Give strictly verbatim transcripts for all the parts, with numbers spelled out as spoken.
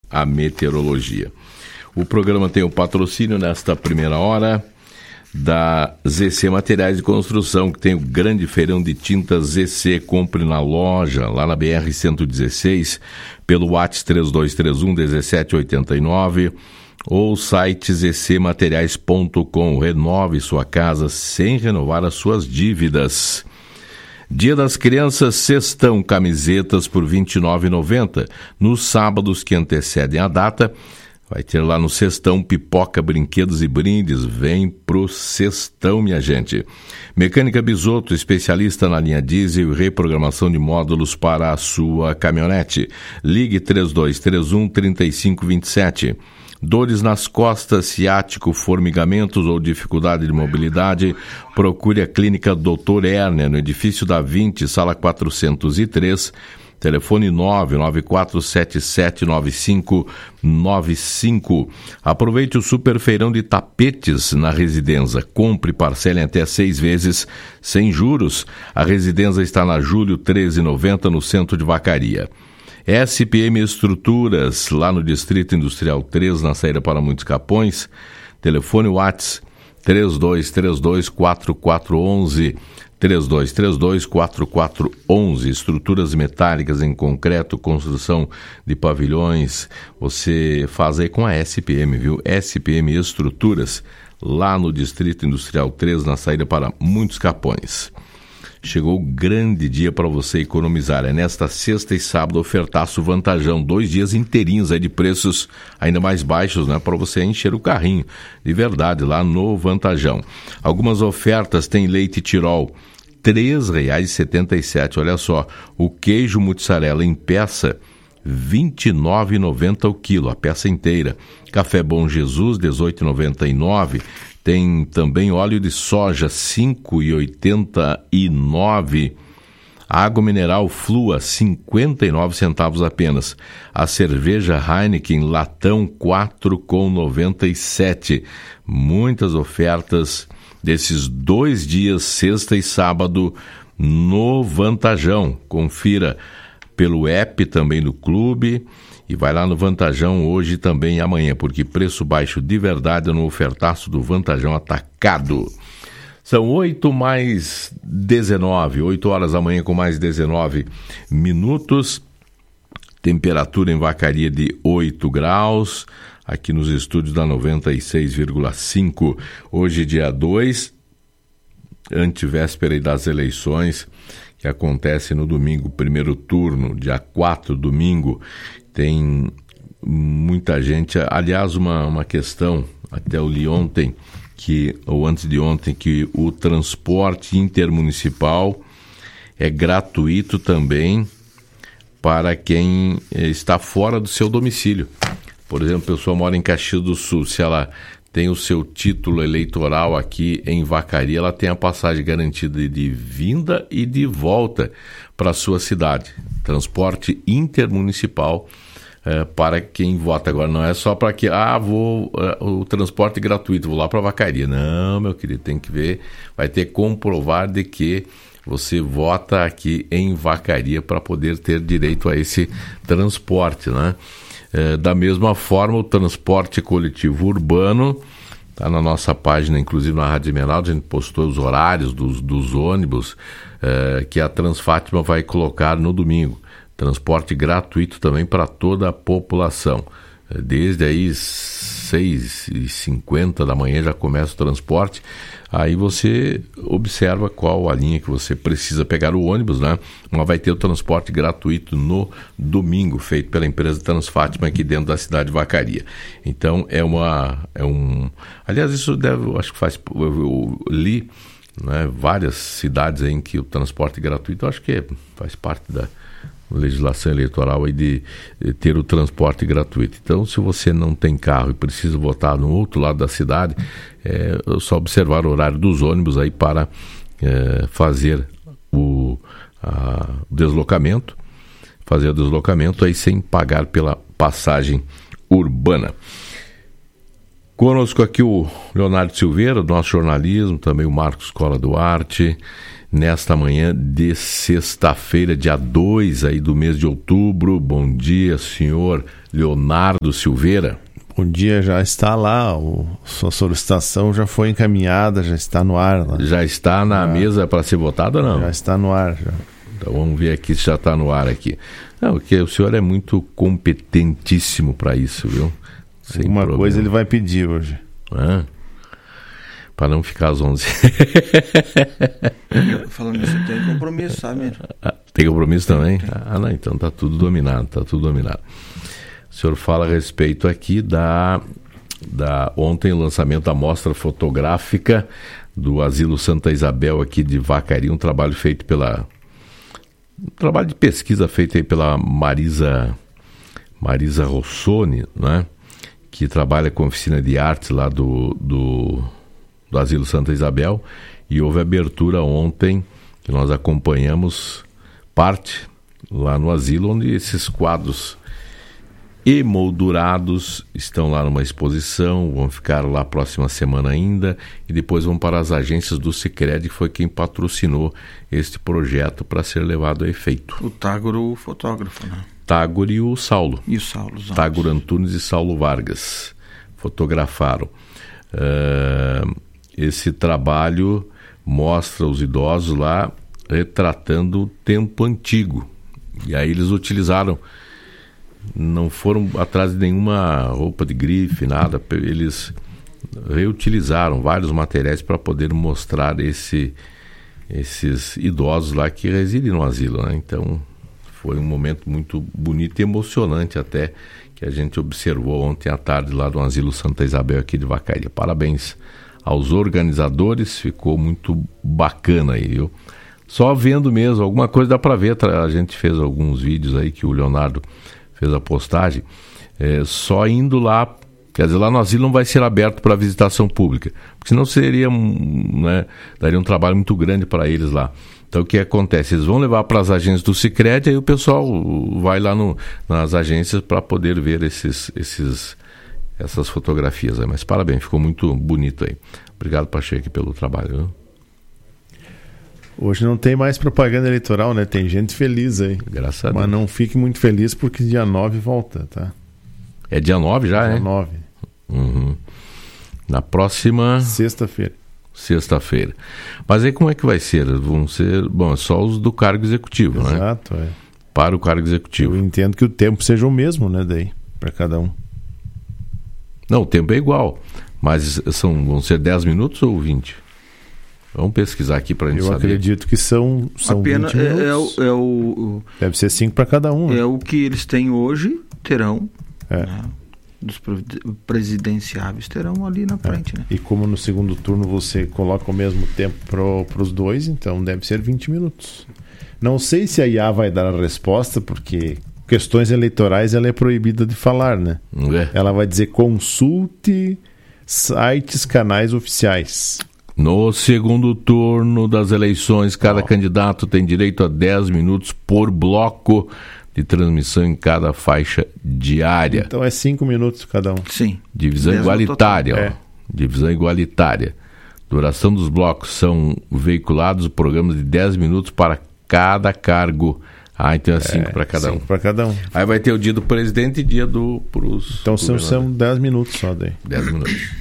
a meteorologia. O programa tem o patrocínio nesta primeira hora da Z C Materiais de Construção, que tem o grande feirão de tintas Z C. Compre na loja, lá na B R cento e dezesseis, pelo WhatsApp três dois três um, um sete oito nove ou site z c materiais ponto com. Renove sua casa sem renovar as suas dívidas. Dia das Crianças, cestão, camisetas por vinte e nove reais e noventa centavos. Nos sábados que antecedem a data, vai ter lá no cestão pipoca, brinquedos e brindes. Vem pro cestão, minha gente. Mecânica Bisotto, especialista na linha diesel e reprogramação de módulos para a sua caminhonete. Ligue três dois três um, três cinco dois sete. Dores nas costas, ciático, formigamentos ou dificuldade de mobilidade, procure a clínica doutor Erner, no edifício da vinte, sala quatrocentos e três, telefone nove nove quatro sete sete nove cinco nove cinco. Aproveite o super feirão de tapetes na Residência. Compre e parcele até seis vezes sem juros. A Residência está na Júlio treze noventa, no centro de Vacaria. S P M Estruturas, lá no Distrito Industrial três, na saída para Muitos Capões. Telefone WhatsApp três dois três dois, quatro quatro um um, três dois três dois, quatro quatro um um. Estruturas metálicas em concreto, construção de pavilhões, você faz aí com a S P M, viu? S P M Estruturas, lá no Distrito Industrial três, na saída para Muitos Capões. Chegou o grande dia para você economizar. É nesta sexta e sábado, ofertaço Vantajão. Dois dias inteirinhos aí de preços ainda mais baixos, né? Para você encher o carrinho. De verdade, lá no Vantajão. Algumas ofertas, tem leite Tirol, três reais e setenta e sete centavos. Olha só, o queijo mussarela em peça, vinte e nove reais e noventa centavos o quilo, a peça inteira. Café Bom Jesus, dezoito reais e noventa e nove centavos. Tem também óleo de soja, cinco reais e oitenta e nove centavos. Água mineral Flua, cinquenta e nove centavos apenas. A cerveja Heineken latão, quatro reais e noventa e sete centavos. Muitas ofertas desses dois dias, sexta e sábado, no Vantajão. Confira pelo app também do clube. E vai lá no Vantajão hoje também e amanhã, porque preço baixo de verdade no ofertaço do Vantajão Atacado. São oito mais dezenove, oito horas da manhã com mais dezenove minutos. Temperatura em Vacaria de oito graus, aqui nos estúdios da noventa e seis vírgula cinco. Hoje dia dois, antevéspera das eleições, que acontece no domingo, primeiro turno, dia quatro, domingo. Tem muita gente, aliás, uma, uma questão, até eu li ontem, que, ou antes de ontem, que o transporte intermunicipal é gratuito também para quem está fora do seu domicílio. Por exemplo, a pessoa mora em Caxias do Sul, se ela tem o seu título eleitoral aqui em Vacaria, ela tem a passagem garantida de vinda e de volta para a sua cidade. Transporte intermunicipal é, para quem vota. Agora não é só para que, ah, vou, é, o transporte gratuito, vou lá para Vacaria. Não, meu querido, tem que ver, vai ter que comprovar de que você vota aqui em Vacaria para poder ter direito a esse transporte, né? É, da mesma forma, o transporte coletivo urbano está na nossa página, inclusive na Rádio Esmeralda, a gente postou os horários dos, dos ônibus é, que a Transfátima vai colocar no domingo. Transporte gratuito também para toda a população. É, desde aí seis e cinquenta da manhã já começa o transporte. Aí você observa qual a linha que você precisa pegar o ônibus, né? Mas vai ter o transporte gratuito no domingo, feito pela empresa Transfátima aqui dentro da cidade de Vacaria. Então é uma, é um, aliás, isso deve, eu acho que faz, eu li, né, várias cidades em que o transporte gratuito, eu acho que faz parte da legislação eleitoral aí de, de ter o transporte gratuito. Então, se você não tem carro e precisa votar no outro lado da cidade, é só observar o horário dos ônibus aí para é, fazer o, a, o deslocamento, fazer o deslocamento aí sem pagar pela passagem urbana. Conosco aqui o Leonardo Silveira, do nosso jornalismo, também o Marcos Cola Duarte, nesta manhã de sexta-feira, dia dois aí do mês de outubro. Bom dia, senhor Leonardo Silveira. Bom dia, já está lá, o, sua solicitação já foi encaminhada, já está no ar. Lá. Já está na já, mesa para ser votada ou não? Já está no ar. Já. Então vamos ver aqui se já está no ar aqui. Não, porque o senhor é muito competentíssimo para isso, viu? Sem Alguma problema. Coisa ele vai pedir hoje. Ah, para não ficar às onze. Falando nisso, tem compromisso, sabe? Ah, tem compromisso também? Tem. Ah, não, então tá tudo dominado, tá tudo dominado. O senhor fala a respeito aqui da, da ontem o lançamento da mostra fotográfica do Asilo Santa Isabel aqui de Vacaria, um trabalho feito pela um trabalho de pesquisa feito aí pela Marisa Marisa Rossoni, né? Que trabalha com oficina de arte lá do, do, do Asilo Santa Isabel, e houve abertura ontem que nós acompanhamos parte lá no asilo, onde esses quadros emoldurados estão lá numa exposição, vão ficar lá próxima semana ainda, e depois vão para as agências do Sicredi, que foi quem patrocinou este projeto para ser levado a efeito. O Tágoro, o fotógrafo, né? Tágoro e o Saulo. E o Saulo. Tágoro Antunes e Saulo Vargas fotografaram. Uh, esse trabalho mostra os idosos lá retratando o tempo antigo. E aí eles utilizaram, não foram atrás de nenhuma roupa de grife, nada, eles reutilizaram vários materiais para poder mostrar esse, esses idosos lá que residem no asilo, né? Então foi um momento muito bonito e emocionante até, que a gente observou ontem à tarde lá do Asilo Santa Isabel aqui de Vacaria. Parabéns aos organizadores, ficou muito bacana aí, viu? Só vendo mesmo, alguma coisa dá para ver, a gente fez alguns vídeos aí que o Leonardo fez a postagem, é, só indo lá, quer dizer, lá no asilo não vai ser aberto para visitação pública, porque senão seria, né, daria um trabalho muito grande para eles lá. Então o que acontece? Eles vão levar para as agências do Sicredi, aí o pessoal vai lá no, nas agências para poder ver esses, esses, essas fotografias aí. Mas parabéns, ficou muito bonito aí. Obrigado, Pacheco, pelo trabalho. Viu? Hoje não tem mais propaganda eleitoral, né? Tem gente feliz aí. Graças a Deus. Mas não fique muito feliz porque dia nove volta, tá? É dia nove já, né? Dia nove. Uhum. Na próxima... Sexta-feira. Sexta-feira. Mas aí como é que vai ser? Vão ser, bom, só os do cargo executivo, Exato, né? Exato, é. Para o cargo executivo. Eu entendo que o tempo seja o mesmo, né, daí, para cada um. Não, o tempo é igual, mas são, vão ser dez minutos ou vinte? Vamos pesquisar aqui para a gente Eu saber. Eu acredito que são, são Apenas vinte minutos. É, é, o, é o... Deve ser cinco para cada um. É, né? O que eles têm hoje, terão. É. Né? Dos presidenciáveis terão ali na frente, é. né? E como no segundo turno você coloca o mesmo tempo para os dois, então deve ser vinte minutos. Não sei se a I A vai dar a resposta, porque questões eleitorais ela é proibida de falar, né? É. Ela vai dizer consulte sites, canais oficiais. No segundo turno das eleições, cada oh. candidato tem direito a dez minutos por bloco de transmissão em cada faixa diária. Então é cinco minutos cada um. Sim. Divisão igualitária. Ó. É. Divisão igualitária. Duração dos blocos. São veiculados programas de dez minutos para cada cargo. Ah, então é cinco é, para cada cinco um. para cada um. Aí vai ter o dia do presidente e dia do pros Então são, são dez minutos só daí. dez minutos.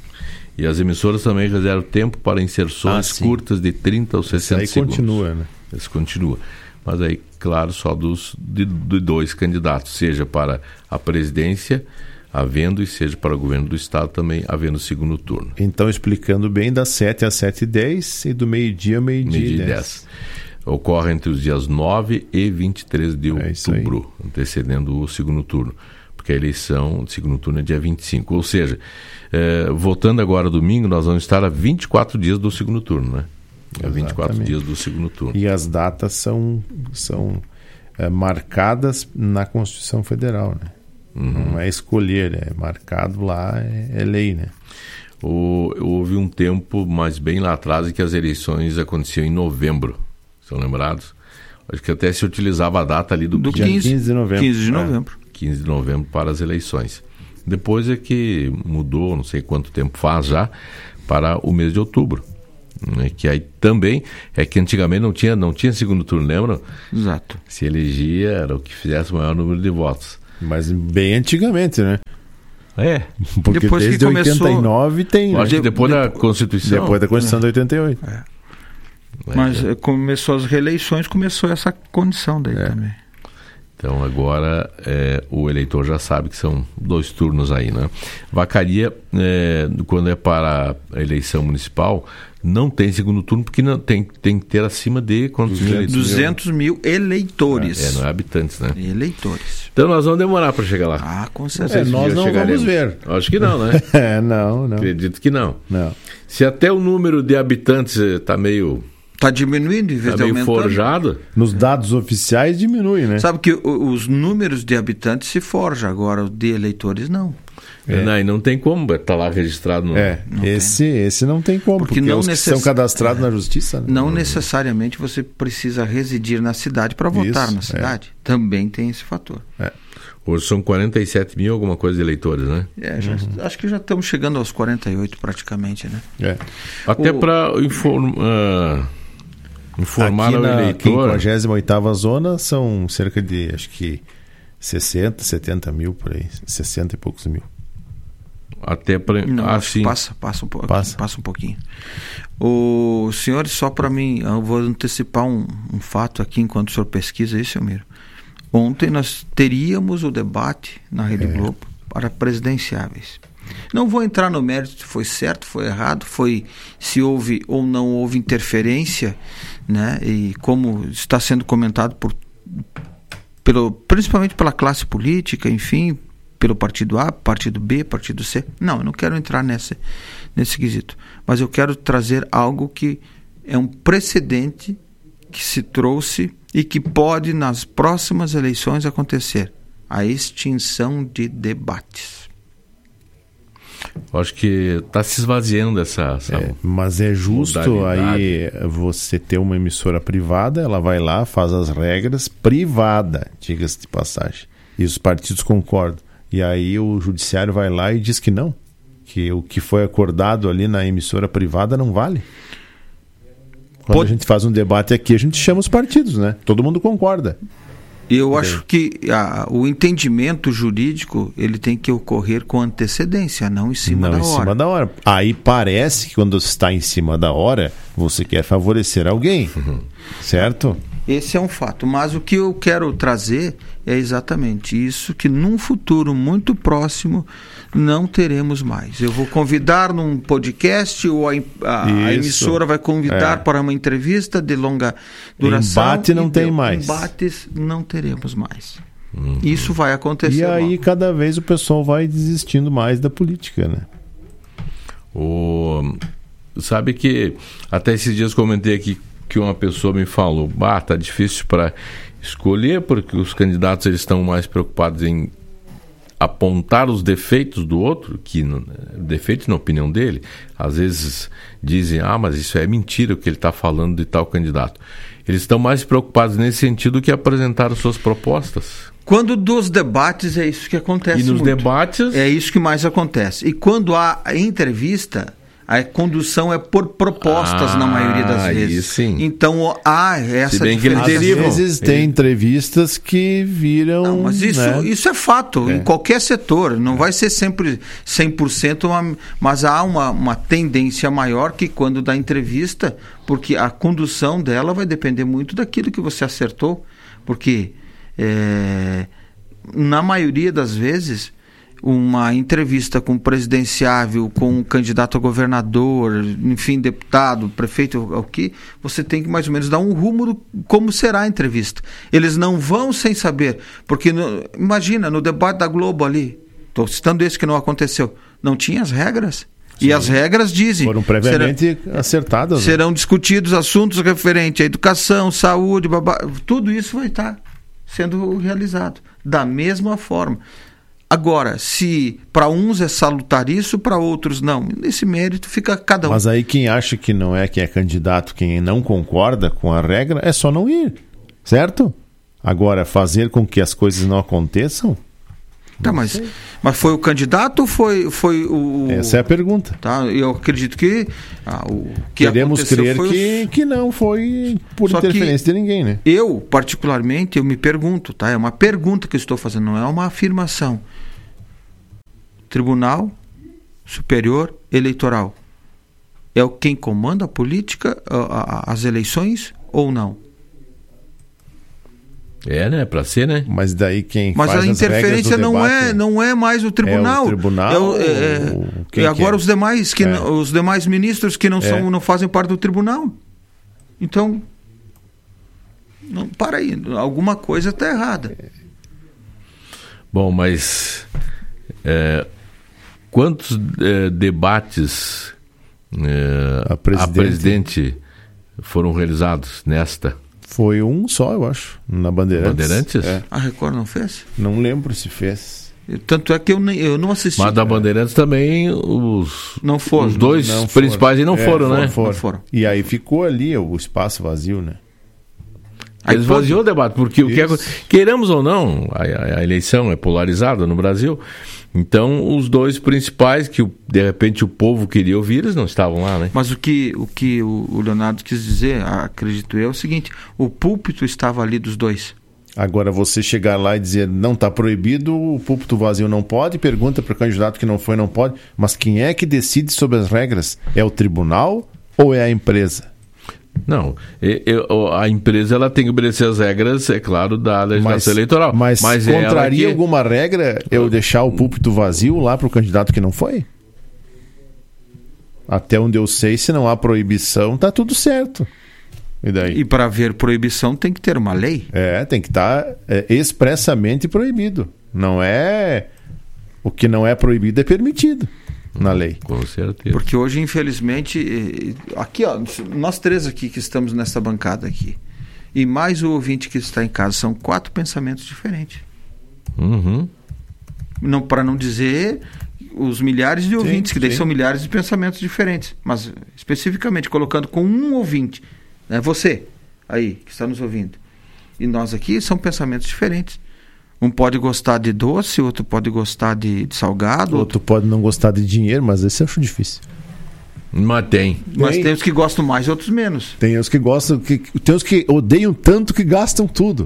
E as emissoras também reservam tempo para inserções ah, curtas de trinta ou sessenta Isso aí segundos. Continua, né? Isso continua. Mas aí, claro, só dos de, de dois candidatos, seja para a presidência, havendo, e seja para o governo do estado também, havendo segundo turno. Então, explicando bem, das sete às sete e dez e do meio-dia ao meio-dia meio-dia e dez. dez. Ocorre entre os dias nove e vinte e três de é outubro, antecedendo o segundo turno. Porque a eleição, o segundo turno é dia vinte e cinco. Ou seja, eh, voltando agora domingo, nós vamos estar a vinte e quatro dias do segundo turno, né? A vinte e quatro dias do segundo turno. E as datas são, são é, marcadas na Constituição Federal, né? Uhum. Não é escolher, é marcado lá, é, é lei, né? O, houve um tempo, mas bem lá atrás, em que as eleições aconteciam em novembro. Estão lembrados? Acho que até se utilizava a data ali do, do quinze, quinze de novembro. quinze de novembro. É, quinze de novembro para as eleições. Depois é que mudou, não sei quanto tempo faz já, para o mês de outubro. Né, que aí também é que antigamente não tinha, não tinha segundo turno, lembra? Exato. Se elegia era o que fizesse o maior número de votos. Mas bem antigamente, né? É. Porque Depois desde que começou... oitenta e nove tem... Acho né? que depois de- da Constituição. Depois da Constituição de oitenta e oito. É. É, Mas é. eh, começou as reeleições, começou essa condição daí É. também. Então agora é, o eleitor já sabe que são dois turnos aí, né? Vacaria, é, quando é para a eleição municipal, não tem segundo turno, porque não, tem, tem que ter acima de quantos mil eleitores? duzentos mil eleitores. É, não é habitantes, né? Eleitores. Então nós vamos demorar para chegar lá. Ah, com É, certeza. nós dia não chegaremos. vamos ver. Acho que não, né? É, não, não. Acredito que não. não. Se até o número de habitantes está meio, Está diminuindo em vez tá de meio aumentando. forjado, Nos dados oficiais diminui, né? Sabe que o- os números de habitantes se forjam, agora os de eleitores não. É. não, e não tem como estar lá registrado no... É, Não esse, esse não tem como, Porque porque, não os que necess- são cadastrados na justiça, né? Não necessariamente você precisa residir na cidade para votar Isso, na cidade. Também tem esse fator. Hoje são quarenta e sete mil alguma coisa de eleitores, né? É, já- acho que já estamos chegando aos quarenta e oito praticamente, né? É. Até O- para informar Aqui ao na eleitor... quinquagésima oitava zona são cerca de, acho que, sessenta, setenta mil por aí. sessenta e poucos mil. Até para... Não, Ah, acho que sim. passa, passa um pouco. Passa. Passa um pouquinho. O senhor, só para mim, eu vou antecipar um, um fato aqui enquanto o senhor pesquisa isso, Elmiro. Ontem nós teríamos o debate na Rede É. Globo para presidenciáveis. Não vou entrar no mérito se foi certo, foi errado, foi se houve ou não houve interferência, né? E como está sendo comentado por, pelo, principalmente pela classe política, enfim, pelo partido A, partido B, partido C. Não, eu não quero entrar nessa, nesse quesito. Mas eu quero trazer algo que é um precedente que se trouxe e que pode, nas próximas eleições, acontecer. A extinção de debates. Eu acho que está se esvaziando essa... essa... É, mas é justo modalidade. aí você ter uma emissora privada, ela vai lá, faz as regras, privada, diga-se de passagem. E os partidos concordam. E aí o judiciário vai lá e diz que não, que o que foi acordado ali na emissora privada não vale. Quando Pode- a gente faz um debate aqui, a gente chama os partidos, né? Todo mundo concorda. Eu acho que a, o entendimento jurídico ele tem que ocorrer com antecedência, não em cima não da em hora. cima da hora. Aí parece que quando está em cima da hora, você quer favorecer alguém, certo? Esse é um fato, mas o que eu quero trazer é exatamente isso, que num futuro muito próximo não teremos mais. Eu vou convidar num podcast ou a, a- a Isso. emissora vai convidar É. para uma entrevista de longa duração. Embate não e tem deu- mais. Embates não teremos mais. Isso vai acontecer. E aí logo. cada vez o pessoal vai desistindo mais da política, né? O... Sabe que até esses dias comentei aqui que uma pessoa me falou, bah, tá difícil para escolher porque os candidatos eles estão mais preocupados em apontar os defeitos do outro, que não- defeitos na opinião dele, às vezes dizem, ah, mas isso é mentira o que ele está falando de tal candidato. Eles estão mais preocupados nesse sentido que apresentar as suas propostas. Quando dos debates é isso que acontece E nos muito. debates... É isso que mais acontece. E quando há a entrevista, a condução é por propostas Ah, na maioria das aí vezes. sim. Então há essa Se bem que eles diferença. Às derivam. vezes tem entrevistas que viram... Não, mas isso, né? isso é fato, É. em qualquer setor. Não vai ser sempre cem por cento, uma, mas há uma, uma tendência maior que quando dá entrevista, porque a condução dela vai depender muito daquilo que você acertou. Porque, é, na maioria das vezes, uma entrevista com um presidenciável, com um candidato a governador, enfim, deputado, prefeito, o que, você tem que mais ou menos dar um rumo do como será a entrevista. Eles não vão sem saber, porque no- imagina, no debate da Globo ali, estou citando esse que não aconteceu, não tinha as regras. E as regras dizem... Foram previamente acertadas. né? Serão discutidos assuntos referentes à educação, saúde, babá, tudo isso vai estar sendo realizado da mesma forma. Agora, se para uns é salutar isso, para outros não. Nesse mérito fica cada um. Mas aí quem acha que não é quem é candidato, quem não concorda com a regra, é só não ir, certo? Agora, fazer com que as coisas não aconteçam, Tá, mas, mas foi o candidato ou foi, foi o... Essa é a pergunta. Tá, eu acredito que ah, o que Queremos aconteceu crer foi que, os... que não foi por Só interferência de ninguém, né? Eu, particularmente, eu me pergunto, tá? É uma pergunta que eu estou fazendo, não é uma afirmação. Tribunal Superior Eleitoral é o quem comanda a política, a, a, as eleições ou não? É, né? Pra ser, né? Mas daí quem Mas faz a as regras interferência do não debate é, não é mais o tribunal. É o tribunal. É o, é, ou quem é agora que é? os demais que É. não, os demais ministros que não são, É. não fazem parte do tribunal. Então, não, para aí, alguma coisa está errada. Bom, mas é, quantos é, debates é, A presidente- a presidente foram realizados nesta? Foi um só, eu acho, na Bandeirantes. Bandeirantes? É. A Record não fez? Não lembro se fez. Tanto é que eu, nem, eu não assisti. Mas da Bandeirantes também os, Não foram. os dois Não foram. principais e não É, foram, né? Não foram. E aí ficou ali o espaço vazio, né? Aí Eles pode- faziam o debate, porque o que é, Isso. queiramos ou não, a, a- a eleição é polarizada no Brasil, então os dois principais que o- de repente o povo queria ouvir, eles não estavam lá, né? Mas o que o, que o o Leonardo quis dizer, acredito eu, é o seguinte: o púlpito estava ali dos dois. Agora, você chegar lá e dizer não está proibido, o púlpito vazio não pode, pergunta para o candidato que não foi, não pode. Mas quem é que decide sobre as regras? É o tribunal ou é a empresa? Não, e- e- a empresa ela tem que obedecer as regras, é claro, da legislação eleitoral. Mas, Mas é ela contraria que- alguma regra eu deixar o púlpito vazio lá para o candidato que não foi? Até onde eu sei, se não há proibição, tá tudo certo. E daí? E para haver proibição tem que ter uma lei. É, tem que estar expressamente proibido. Não é... O que não é proibido é permitido na lei. Com certeza. Porque hoje, infelizmente, eh, aqui, ó, nós três aqui que estamos nessa bancada aqui, e mais o ouvinte que está em casa, são quatro pensamentos diferentes. Uhum. Não, para não dizer os milhares de ouvintes, que daí sim. são milhares de pensamentos diferentes. Mas, especificamente, colocando com um ouvinte, né, você, aí, que está nos ouvindo, e nós aqui, são pensamentos diferentes. Um pode gostar de doce, outro pode gostar de, de salgado, outro... Outro pode não gostar de dinheiro, mas esse eu acho difícil. Mas tem. mas Tem. tem os que gostam mais e outros menos. Tem os que gostam, que, tem os que odeiam tanto que gastam tudo.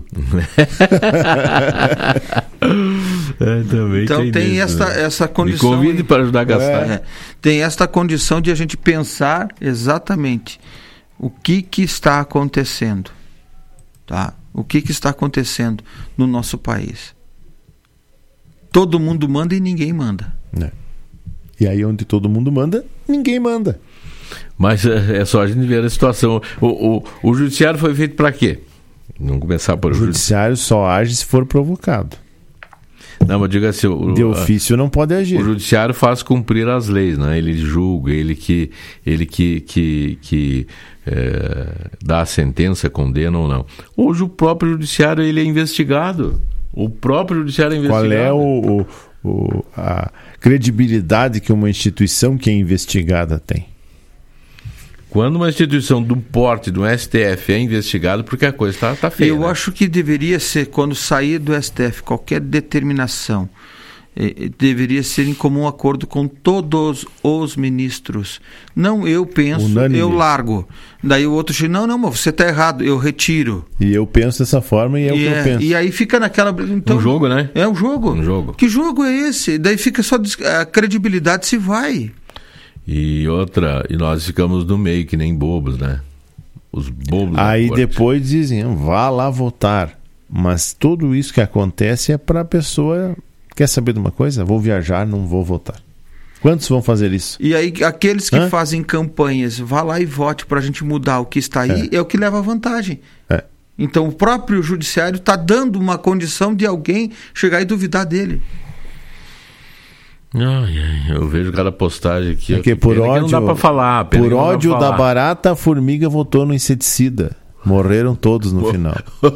É, também Então tem, mesmo, esta, né? essa Me condição. convide aí. para ajudar a gastar. É, tem esta condição de a gente pensar exatamente o que, que está acontecendo. Tá? O que, que está acontecendo no nosso país. Todo mundo manda e ninguém manda. Né? E aí onde todo mundo manda, ninguém manda. Mas é, é só a gente ver a situação. O, o, o judiciário foi feito para quê? Vamos começar por O judiciário só age se for provocado. Não, mas diga assim, o, De ofício não pode agir. o judiciário faz cumprir as leis, né? Ele julga, ele que, ele que, que, que é, dá a sentença, condena ou não. Hoje o próprio judiciário ele é investigado. O próprio judiciário é investigado. Qual é o, o, o- a credibilidade que uma instituição que é investigada tem? Quando uma instituição do porte do S T F é investigada, porque a coisa está tá feia. Eu né? acho que deveria ser, quando sair do S T F, qualquer determinação, eh, eh, deveria ser em comum acordo com todos os ministros. Não, eu penso, Unânime. eu largo. Daí o outro diz, não, não, mas você está errado, eu retiro. E eu penso dessa forma e é o e, que é- eu penso. e aí fica naquela... Então, Um jogo, né? É um jogo. Um jogo. Que jogo é esse? Daí fica só... des- A credibilidade se vai. E outra, e nós ficamos no meio, que nem bobos, né? Os bobos. da Aí corte. depois dizem, vá lá votar. Mas tudo isso que acontece é para a pessoa... Quer saber de uma coisa? Vou viajar, não vou votar. Quantos vão fazer isso? E aí aqueles que Hã? fazem campanhas, vá lá e vote para a gente mudar o que está aí, é, o que leva vantagem. É. Então o próprio judiciário está dando uma condição de alguém chegar e duvidar dele. Ai, ai, eu vejo cada postagem aqui. Porque ó, por pena que ódio, não dá pra falar. pena por que não dá pra ódio da falar. barata, a formiga votou no inseticida. Morreram todos no final.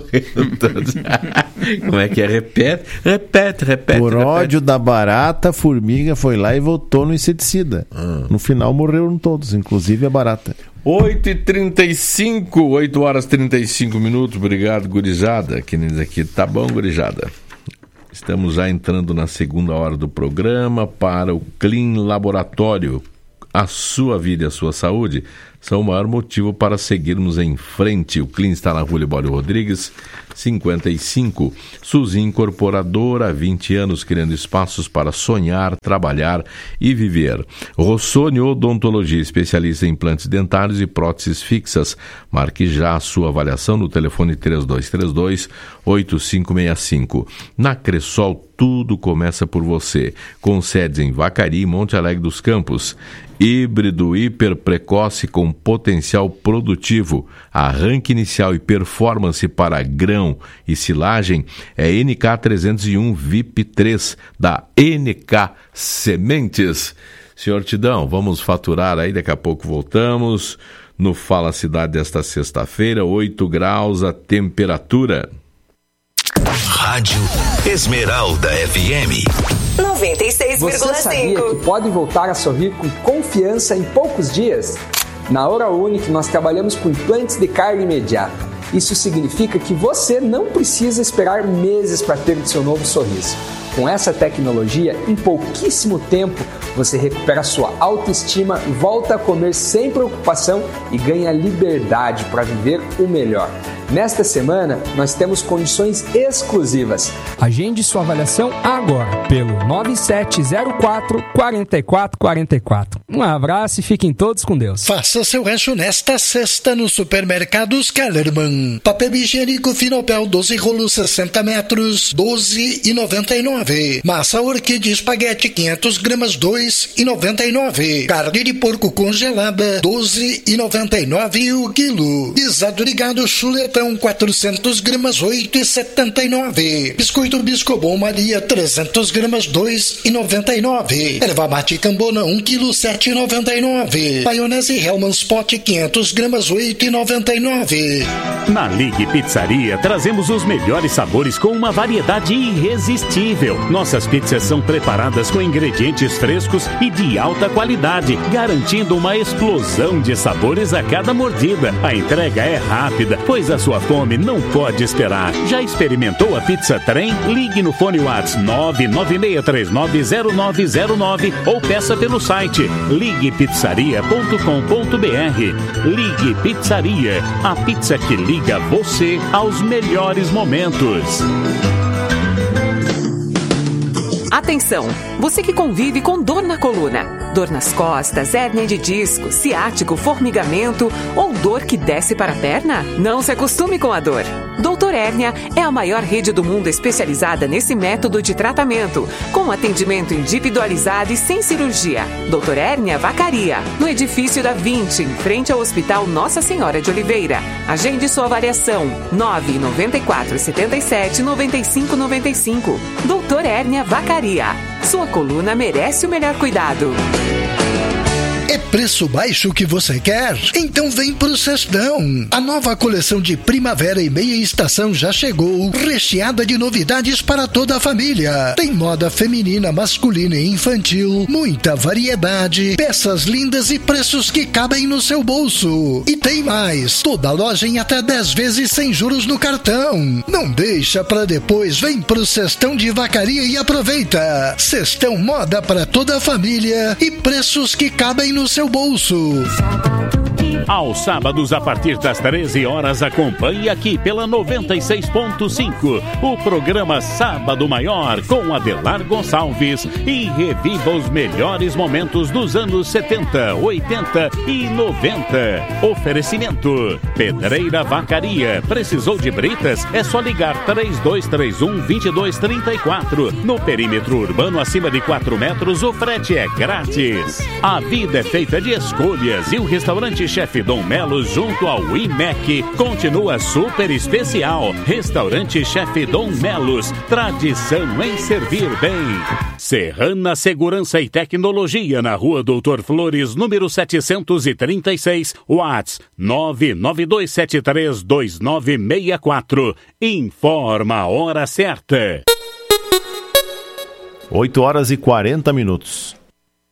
Como é que é? Repete, repete, repete. Por repete. ódio da barata, a formiga foi lá e votou no inseticida. Ah. No final morreram todos, inclusive a barata. oito e trinta e cinco, oito horas e trinta e cinco minutos. Obrigado, gurizada. Que nem diz aqui. Tá bom, gurizada. Estamos já entrando na segunda hora do programa para o Clean Laboratório. A sua vida e a sua saúde são o maior motivo para seguirmos em frente. O Clean está na Rua Libório Rodrigues, cinquenta e cinco. Suzy Incorporadora, há vinte anos criando espaços para sonhar, trabalhar e viver. Rossoni Odontologia, especialista em implantes dentários e próteses fixas. Marque já a sua avaliação no telefone três dois três dois, oito cinco seis cinco. Na Cressol, tudo começa por você. Com sedes em Vacaria e Monte Alegre dos Campos. Híbrido hiper precoce com potencial produtivo. Arranque inicial e performance para grão e silagem é N K trezentos e um V I P três da N K Sementes. Senhor Tidão, vamos faturar aí, daqui a pouco voltamos. No Fala Cidade desta sexta-feira, oito graus a temperatura. Rádio Esmeralda F M noventa e seis vírgula cinco. Você sabia que pode voltar a sorrir com confiança em poucos dias? Na Oral Unique nós trabalhamos com implantes de carga imediata. Isso significa que você não precisa esperar meses para ter o seu novo sorriso. Com essa tecnologia, em pouquíssimo tempo, você recupera sua autoestima, volta a comer sem preocupação e ganha liberdade para viver o melhor. Nesta semana, nós temos condições exclusivas. Agende sua avaliação agora pelo nove sete zero quatro, quatro quatro quatro quatro. Um abraço e fiquem todos com Deus. Faça seu rancho nesta sexta no Supermercados Kellerman. Papel higiênico Finopel doze rolos sessenta metros, doze reais e noventa e nove centavos. Massa Orquídea Espaguete quinhentas gramas, dois reais e noventa e nove centavos. Carne de porco congelada, doze reais e noventa e nove centavos o quilo. Guisado de gado chuletão quatrocentas gramas, oito reais e setenta e nove centavos. Biscoito Biscobon Maria trezentas gramas, dois reais e noventa e nove centavos. Erva mate Cambona um quilo, sete reais e noventa e nove centavos. Maionese Hellmann's Pot quinhentas gramas, oito reais e noventa e nove centavos. Na Ligue Pizzaria trazemos os melhores sabores com uma variedade irresistível. Nossas pizzas são preparadas com ingredientes frescos e de alta qualidade, garantindo uma explosão de sabores a cada mordida. A entrega é rápida, pois a sua fome não pode esperar. Já experimentou a pizza trem? Ligue no fone WhatsApp nove nove seis três nove zero nove zero nove ou peça pelo site ligue pizzaria ponto com ponto b r. Ligue Pizzaria, a pizza que liga você aos melhores momentos. Atenção, você que convive com dor na coluna, dor nas costas, hérnia de disco, ciático, formigamento ou dor que desce para a perna? Não se acostume com a dor. Doutor Hérnia é a maior rede do mundo especializada nesse método de tratamento, com atendimento individualizado e sem cirurgia. Doutor Hérnia Vacaria, no edifício da vinte, em frente ao Hospital Nossa Senhora de Oliveira. Agende sua avaliação nove nove quatro sete sete nove cinco nove cinco. Doutor Hérnia Vacaria. Sua coluna merece o melhor cuidado. É preço baixo que você quer? Então vem pro Sextão. A nova coleção de primavera e meia estação já chegou, recheada de novidades para toda a família. Tem moda feminina, masculina e infantil, muita variedade, peças lindas e preços que cabem no seu bolso. E tem mais, toda loja em até dez vezes sem juros no cartão. Não deixa pra depois, vem pro Sextão de Vacaria e aproveita. Sextão moda para toda a família e preços que cabem no no seu bolso. Aos sábados, a partir das treze horas, acompanhe aqui pela noventa e seis ponto cinco o programa Sábado Maior com Adelar Gonçalves e reviva os melhores momentos dos anos setenta, oitenta e noventa. Oferecimento Pedreira Vacaria. Precisou de britas? É só ligar três dois três um, dois dois três quatro. No perímetro urbano acima de quatro metros, o frete é grátis. A vida é feita de escolhas e o restaurante Chefe Dom Melo, junto ao I M E C, continua super especial. Restaurante Chefe Dom Melos, tradição em servir bem. Serrana Segurança e Tecnologia, na Rua Doutor Flores, número setecentos e trinta e seis, WhatsApp nove nove dois sete três dois nove seis quatro. Informa a hora certa. oito horas e quarenta minutos.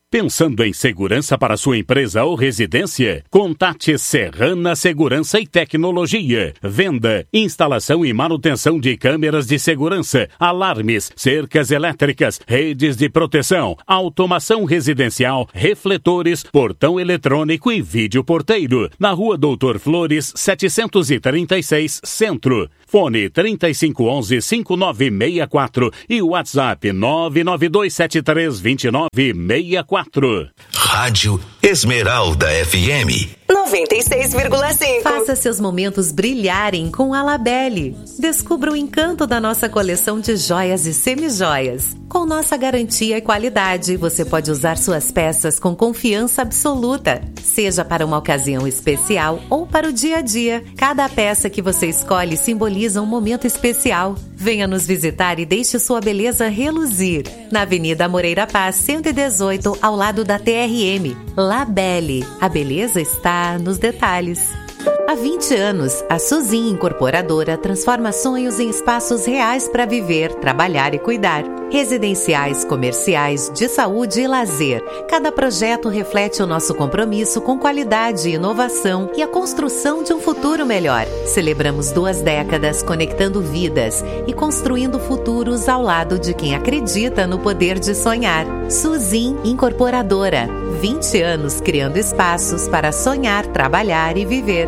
Pensando em segurança para sua empresa ou residência? Contate Serrana Segurança e Tecnologia. Venda, instalação e manutenção de câmeras de segurança, alarmes, cercas elétricas, redes de proteção, automação residencial, refletores, portão eletrônico e vídeo porteiro. Na Rua Doutor Flores, setecentos e trinta e seis, Centro. Fone trinta e cinco onze, cinquenta e nove sessenta e quatro e o WhatsApp nove nove dois sete três dois nove seis quatro. Rádio Esmeralda F M noventa e seis vírgula cinco. Faça seus momentos brilharem com a Labelle. Descubra o encanto da nossa coleção de joias e semijoias. Com nossa garantia e qualidade, você pode usar suas peças com confiança absoluta. Seja para uma ocasião especial ou para o dia a dia, cada peça que você escolhe simboliza um momento especial. Venha nos visitar e deixe sua beleza reluzir. Na Avenida Moreira Paz, cento e dezoito, ao lado da T R M. Labelle. A beleza está nos detalhes. Há vinte anos, a Suzin Incorporadora transforma sonhos em espaços reais para viver, trabalhar e cuidar. Residenciais, comerciais, de saúde e lazer. Cada projeto reflete o nosso compromisso com qualidade, inovação e a construção de um futuro melhor. Celebramos duas décadas conectando vidas e construindo futuros ao lado de quem acredita no poder de sonhar. Suzin Incorporadora. vinte anos criando espaços para sonhar, trabalhar e viver.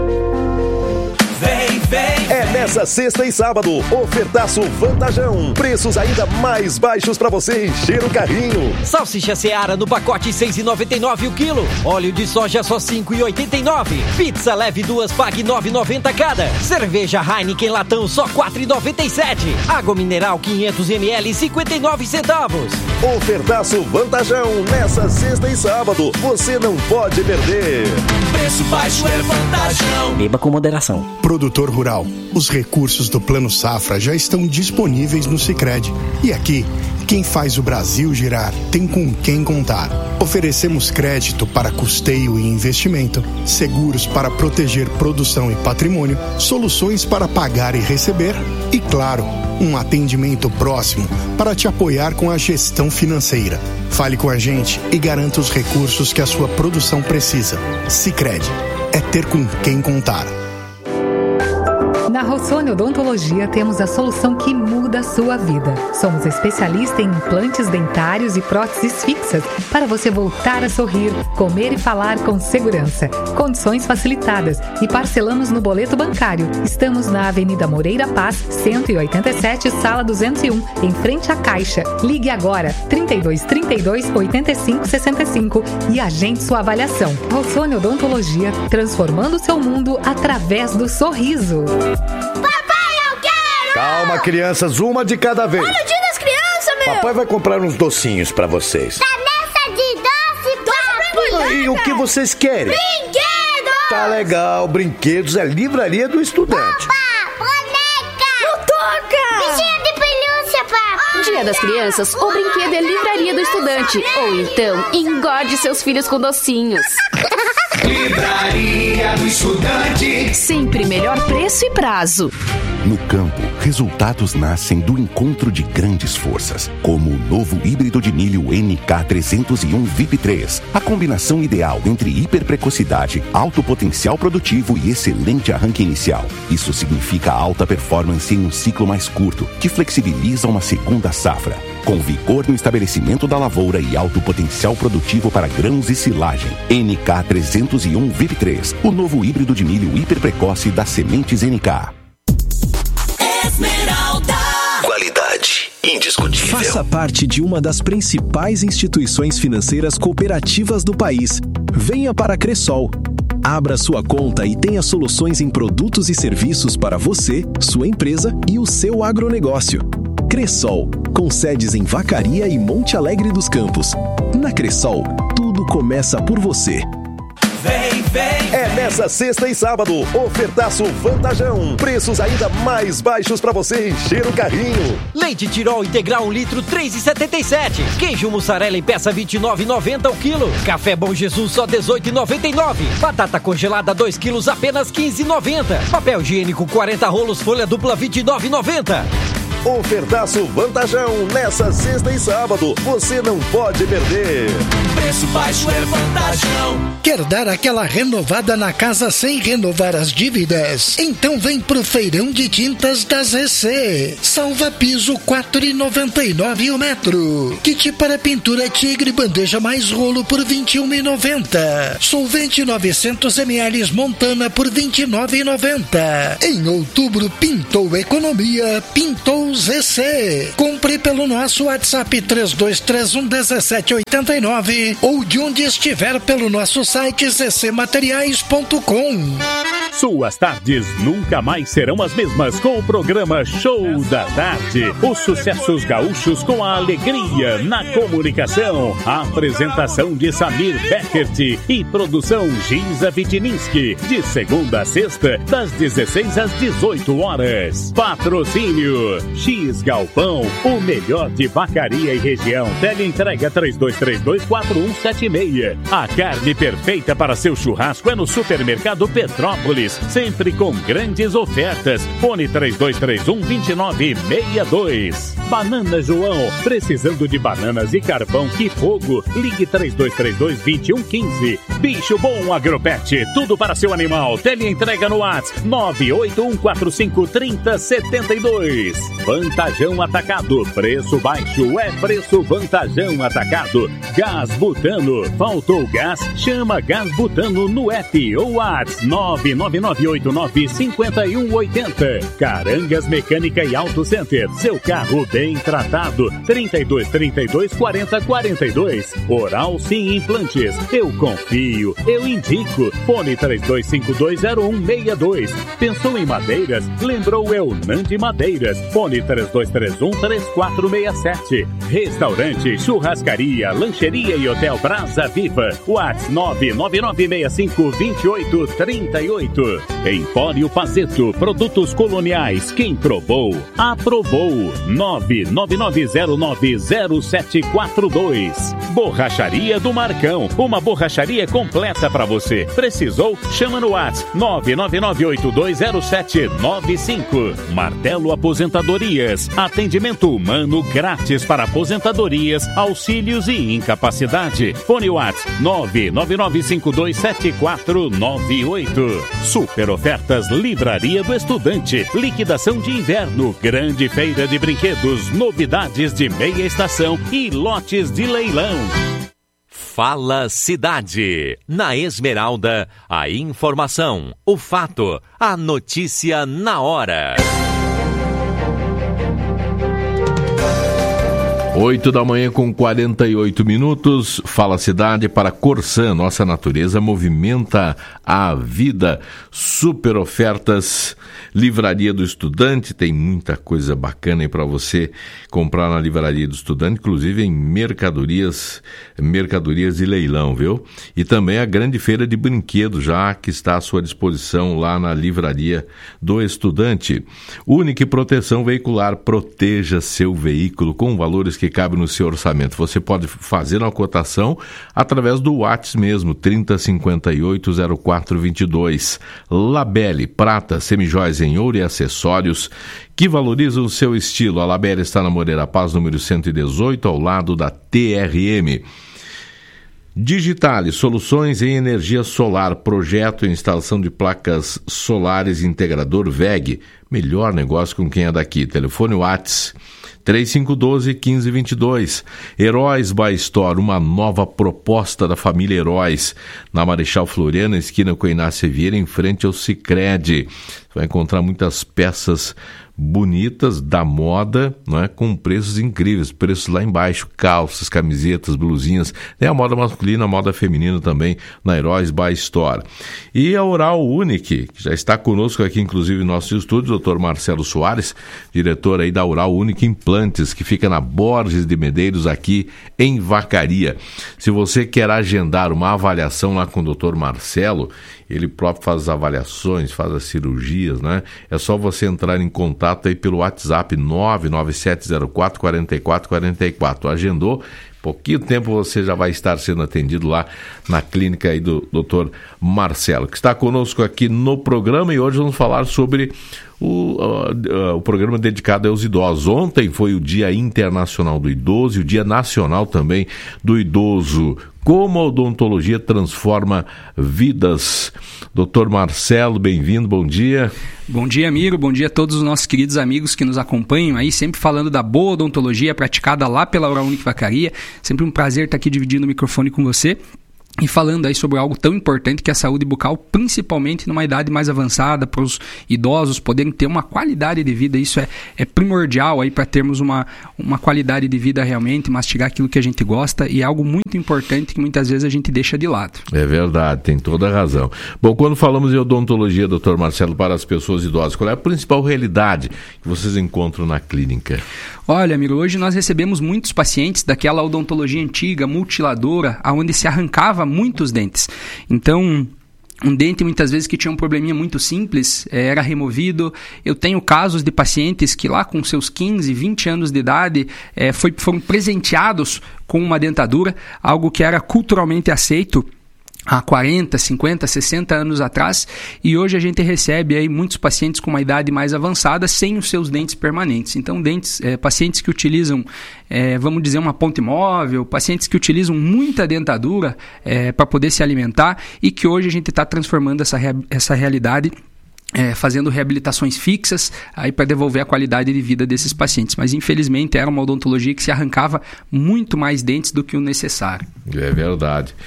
Vem, vem! É nessa sexta e sábado, ofertaço vantajão. Preços ainda mais baixos pra você encher o carrinho. Salsicha Seara no pacote seis reais e noventa e nove o quilo. Óleo de soja só cinco reais e oitenta e nove. Pizza leve duas, pague nove reais e noventa cada. Cerveja Heineken latão só quatro reais e noventa e sete. Água mineral quinhentos mililitros, cinquenta e nove centavos. Ofertaço vantajão nessa sexta e sábado. Você não pode perder. Preço baixo é vantajão. Beba com moderação. Produtor rural, os recursos do Plano Safra já estão disponíveis no Sicredi. E aqui, quem faz o Brasil girar tem com quem contar. Oferecemos crédito para custeio e investimento, seguros para proteger produção e patrimônio, soluções para pagar e receber e, claro, um atendimento próximo para te apoiar com a gestão financeira. Fale com a gente e garanta os recursos que a sua produção precisa. Sicredi é ter com quem contar. Na Rossoni Odontologia temos a solução que muda a sua vida. Somos especialistas em implantes dentários e próteses fixas para você voltar a sorrir, comer e falar com segurança. Condições facilitadas e parcelamos no boleto bancário. Estamos na Avenida Moreira Paz, cento e oitenta e sete, sala duzentos e um, em frente à Caixa. Ligue agora, trinta e dois, trinta e dois, oitenta e cinco, sessenta e cinco e agende sua avaliação. Rossoni Odontologia, transformando o seu mundo através do sorriso. Papai, eu quero! Calma, crianças, uma de cada vez. Olha o dia das crianças, meu! Papai vai comprar uns docinhos pra vocês. Tá nessa de doce, papai! E o que vocês querem? Brinquedos! Tá legal, brinquedos é livraria do estudante. Papá, boneca! Não toca! Bichinho de pelúcia, papai! Dia das Crianças, o brinquedo é livraria do estudante. Ou então, engorde seus filhos com docinhos. Livraria do Estudante. Sempre melhor preço e prazo. No campo, resultados nascem do encontro de grandes forças, como o novo híbrido de milho N K trezentos e um V I P três. A combinação ideal entre hiperprecocidade, alto potencial produtivo e excelente arranque inicial. Isso significa alta performance em um ciclo mais curto, que flexibiliza uma segunda safra. Com vigor no estabelecimento da lavoura e alto potencial produtivo para grãos e silagem. N K trezentos e um V I P três, o novo híbrido de milho hiperprecoce das sementes N K. Esmeralda. Qualidade indiscutível. Faça parte de uma das principais instituições financeiras cooperativas do país. Venha para a Cressol. Abra sua conta e tenha soluções em produtos e serviços para você, sua empresa e o seu agronegócio. Cressol, com sedes em Vacaria e Monte Alegre dos Campos. Na Cressol, tudo começa por você. Vem, vem! É nessa sexta e sábado, ofertaço vantajão. Preços ainda mais baixos pra você encher o carrinho. Leite Tirol integral um litro, três reais e setenta e sete. Queijo mussarela em peça, vinte e nove reais e noventa o quilo. Café Bom Jesus só dezoito reais e noventa e nove. Batata congelada dois quilos, apenas quinze reais e noventa. Papel higiênico quarenta rolos, folha dupla, vinte e nove reais e noventa. Ofertaço Vantajão nessa sexta e sábado. Você não pode perder. Preço baixo é Vantajão. Quer dar aquela renovada na casa sem renovar as dívidas? Então vem pro Feirão de Tintas da Z C. Salva piso quatro reais e noventa e nove centavos o metro. Kit para pintura Tigre bandeja mais rolo por vinte e um reais e noventa centavos. Solvente novecentos mililitros Montana por vinte e nove reais e noventa centavos. Em outubro pintou economia, pintou Z C. Compre pelo nosso WhatsApp três dois três um um sete oito nove ou de onde estiver pelo nosso site z c materiais ponto com. Suas tardes nunca mais serão as mesmas com o programa Show da Tarde. Os sucessos gaúchos com a alegria na comunicação. A apresentação de Samir Beckert e produção Giza Vitininski. De segunda a sexta, das dezesseis às dezoito horas. Patrocínio X Galpão, o melhor de Vacaria e região. Teleentrega três dois três dois quatro um sete seis. A carne perfeita para seu churrasco é no Supermercado Petrópolis. Sempre com grandes ofertas. Fone três dois três um, dois nove seis dois. Banana João, precisando de bananas e carvão, que fogo. Ligue três dois três dois, dois um um cinco. Bicho Bom Agropet, tudo para seu animal. Teleentrega no WhatsApp nove oito um quatro cinco três zero sete dois. Vantajão Atacado, preço baixo é preço Vantajão Atacado. Gás Butano, faltou gás? Chama Gás Butano no app ou WhatsApp nove nove nove oito nove cinco um oito zero. Carangas Mecânica e Auto Center, seu carro bem tratado. trinta e dois, trinta e dois, quarenta, quarenta e dois. Oral Sim Implantes, eu confio, eu indico. Fone três dois cinco dois zero um seis dois. Pensou em madeiras? Lembrou Eunandi Madeiras. Fone três dois três um, três quatro seis sete. Restaurante, churrascaria, lancheria e hotel Brasa Viva. WhatsApp nove nove nove seis cinco dois oito três oito. Empório Pazeto, produtos coloniais. Quem provou, aprovou. nove nove nove zero nove zero sete quatro dois. Borracharia do Marcão, uma borracharia completa para você. Precisou? Chama no WhatsApp nove nove nove oito dois zero sete nove cinco. Martelo Aposentadorias, atendimento humano grátis para aposentadorias, auxílios e incapacidade. Fone WhatsApp nove nove nove cinco dois sete quatro nove oito. Super ofertas Livraria do Estudante, liquidação de inverno, grande feira de brinquedos, novidades de meia estação e lotes de leilão. Fala Cidade. Na Esmeralda, a informação, o fato, a notícia na hora. oito da manhã com quarenta e oito minutos. Fala Cidade para Corsan. Nossa natureza movimenta a vida. Super ofertas. Livraria do Estudante. Tem muita coisa bacana aí para você comprar na Livraria do Estudante, inclusive em mercadorias, mercadorias de leilão, viu? E também a grande feira de brinquedos, já que está à sua disposição lá na Livraria do Estudante. Única Proteção Veicular. Proteja seu veículo com valores que que cabe no seu orçamento. Você pode fazer uma cotação através do WhatsApp mesmo, trinta, cinquenta e oito, zero quatro vinte e dois. Labelle, prata, semijóias em ouro e acessórios que valorizam o seu estilo. A Labelle está na Moreira Paz, número cento e dezoito, ao lado da T R M. Digitale, soluções em energia solar, projeto e instalação de placas solares integrador V E G. Melhor negócio com quem é daqui. Telefone WhatsApp três cinco um dois, um cinco dois dois. Heróis by Store, uma nova proposta da família Heróis. Na Marechal Floriano, esquina com Inácio Vieira, em frente ao Sicredi. Você vai encontrar muitas peças bonitas da moda, não é? Com preços incríveis, preços lá embaixo, calças, camisetas, blusinhas, tem a moda masculina, a moda feminina também na Heróis by Store. E a Oral Unique, que já está conosco aqui, inclusive, em nossos estúdios, doutor Marcelo Soares, diretor aí da Oral Unique Implantes, que fica na Borges de Medeiros, aqui em Vacaria. Se você quer agendar uma avaliação lá com o doutor Marcelo, ele próprio faz as avaliações, faz as cirurgias, né? É só você entrar em contato aí pelo WhatsApp nove nove sete zero quatro, quatro quatro quatro quatro. Agendou, pouquinho tempo você já vai estar sendo atendido lá na clínica aí do doutor Marcelo, que está conosco aqui no programa, e hoje vamos falar sobre o, uh, uh, o programa dedicado aos idosos. Ontem foi o Dia Internacional do Idoso e o Dia Nacional também do Idoso. Como a odontologia transforma vidas. doutor Marcelo, bem-vindo, bom dia. Bom dia, amigo, bom dia a todos os nossos queridos amigos que nos acompanham aí, sempre falando da boa odontologia praticada lá pela Oral Unique Vacaria. Sempre um prazer estar aqui dividindo o microfone com você e falando aí sobre algo tão importante que é a saúde bucal, principalmente numa idade mais avançada, para os idosos poderem ter uma qualidade de vida. Isso é, é primordial aí para termos uma, uma qualidade de vida realmente, mastigar aquilo que a gente gosta, e é algo muito importante que muitas vezes a gente deixa de lado. É verdade, tem toda a razão. Bom, quando falamos em odontologia, doutor Marcelo, para as pessoas idosas, qual é a principal realidade que vocês encontram na clínica? Olha, amigo, hoje nós recebemos muitos pacientes daquela odontologia antiga, mutiladora, onde se arrancava muitos dentes. Então, um dente muitas vezes que tinha um probleminha muito simples, era removido. Eu tenho casos de pacientes que lá com seus quinze, vinte anos de idade é, foi, foram presenteados com uma dentadura, algo que era culturalmente aceito há quarenta, cinquenta, sessenta anos atrás, e hoje a gente recebe aí muitos pacientes com uma idade mais avançada sem os seus dentes permanentes. Então, dentes, é, pacientes que utilizam, é, vamos dizer, uma ponte móvel, pacientes que utilizam muita dentadura é, para poder se alimentar, e que hoje a gente está transformando essa, essa realidade, É, fazendo reabilitações fixas aí para devolver a qualidade de vida desses pacientes. Mas, infelizmente, era uma odontologia que se arrancava muito mais dentes do que o necessário. É verdade.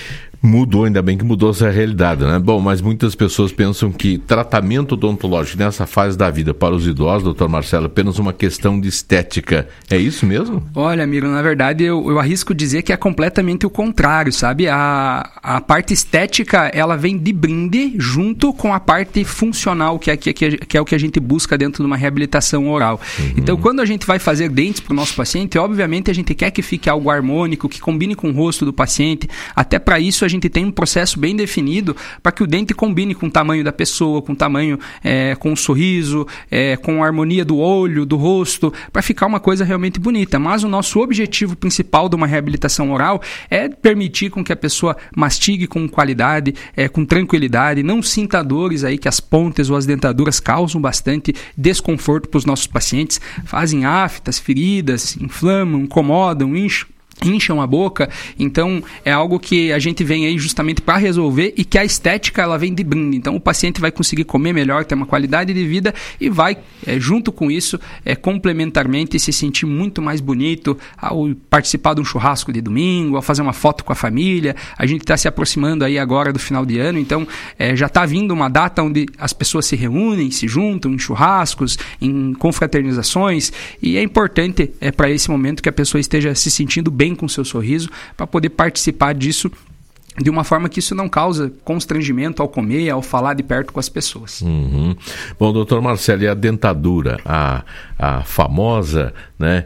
Mudou, ainda bem que mudou essa realidade, né? Bom, mas muitas pessoas pensam que tratamento odontológico nessa fase da vida para os idosos, doutor Marcelo, é apenas uma questão de estética. É isso mesmo? Olha, Miro, na verdade eu, eu arrisco dizer que é completamente o contrário, sabe? A, a parte estética, ela vem de brinde junto com a parte funcional, que é, que, que é o que a gente busca dentro de uma reabilitação oral. Uhum. Então, quando a gente vai fazer dentes para o nosso paciente, obviamente a gente quer que fique algo harmônico, que combine com o rosto do paciente. Até para isso a gente tem um processo bem definido para que o dente combine com o tamanho da pessoa, com o tamanho, é, com o sorriso, é, com a harmonia do olho, do rosto, para ficar uma coisa realmente bonita. Mas o nosso objetivo principal de uma reabilitação oral é permitir com que a pessoa mastigue com qualidade, é, com tranquilidade, não sinta dores aí que as pontes ou as dentaduras causam bastante desconforto para os nossos pacientes, fazem aftas, feridas, inflamam, incomodam, incham. incham a boca. Então é algo que a gente vem aí justamente para resolver, e que a estética ela vem de brinde. Então o paciente vai conseguir comer melhor, ter uma qualidade de vida, e vai é, junto com isso é, complementarmente se sentir muito mais bonito ao participar de um churrasco de domingo, ao fazer uma foto com a família. A gente está se aproximando aí agora do final de ano, então é, já está vindo uma data onde as pessoas se reúnem, se juntam em churrascos, em confraternizações, e é importante é, para esse momento que a pessoa esteja se sentindo bem com o seu sorriso, para poder participar disso de uma forma que isso não causa constrangimento ao comer, ao falar de perto com as pessoas. Uhum. Bom, doutor Marcelo, e a dentadura, a, a famosa, né,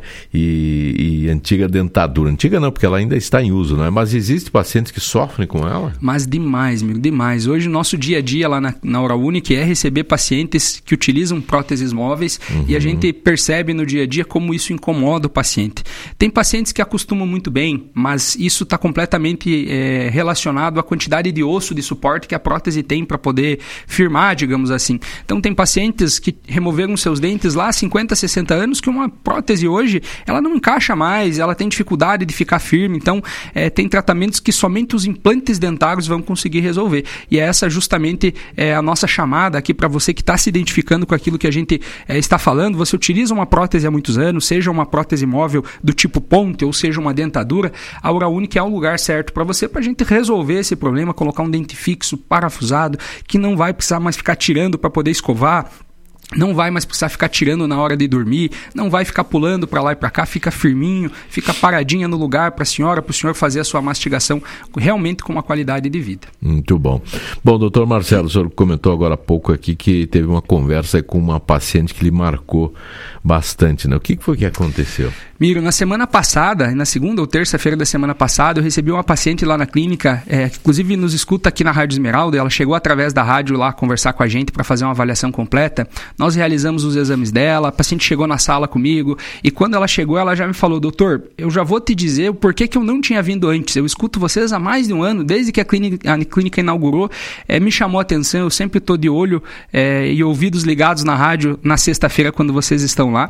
e, e antiga dentadura? Antiga não, porque ela ainda está em uso, né? Mas existem pacientes que sofrem com ela? Mas demais, amigo, demais. Hoje o nosso dia a dia lá na, na Oral Unique é receber pacientes que utilizam próteses móveis, uhum. e a gente percebe no dia a dia como isso incomoda o paciente. Tem pacientes que acostumam muito bem, mas isso está completamente é, relacionado relacionado à quantidade de osso de suporte que a prótese tem para poder firmar, digamos assim. Então tem pacientes que removeram seus dentes lá há cinquenta, sessenta anos, que uma prótese hoje ela não encaixa mais, ela tem dificuldade de ficar firme. Então é, tem tratamentos que somente os implantes dentários vão conseguir resolver. E essa justamente é a nossa chamada aqui para você que está se identificando com aquilo que a gente é, está falando. Você utiliza uma prótese há muitos anos, seja uma prótese móvel do tipo ponte ou seja uma dentadura, a Oral Unique é o lugar certo para você, para a gente resolver resolver esse problema, colocar um dente fixo, parafusado, que não vai precisar mais ficar tirando para poder escovar, não vai mais precisar ficar tirando na hora de dormir, não vai ficar pulando para lá e para cá, fica firminho, fica paradinha no lugar para a senhora, para o senhor fazer a sua mastigação realmente com uma qualidade de vida. Muito bom. Bom, doutor Marcelo, o senhor comentou agora há pouco aqui que teve uma conversa com uma paciente que lhe marcou bastante, né? O que foi que aconteceu? Miro, na semana passada, na segunda ou terça-feira da semana passada, eu recebi uma paciente lá na clínica, é, que inclusive nos escuta aqui na Rádio Esmeralda. Ela chegou através da rádio lá conversar com a gente para fazer uma avaliação completa. nós realizamos os exames dela, a paciente chegou na sala comigo, e quando ela chegou, ela já me falou: doutor, eu já vou te dizer o porquê que eu não tinha vindo antes. Eu escuto vocês há mais de um ano, desde que a clínica, a clínica inaugurou, é, me chamou a atenção, eu sempre estou de olho é, e ouvidos ligados na rádio na sexta-feira quando vocês estão lá,